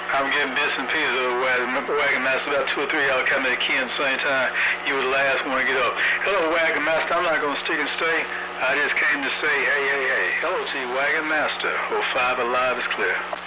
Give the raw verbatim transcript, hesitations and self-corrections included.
I'm getting bits and pieces of the wagon, wagon master. About two or three y'all come to the key at the same time. You were the last one to get up. Hello, wagon master. I'm not going to stick and stay. I just came to say, hey, hey, hey. Hello to you, wagon master. oh five alive is clear.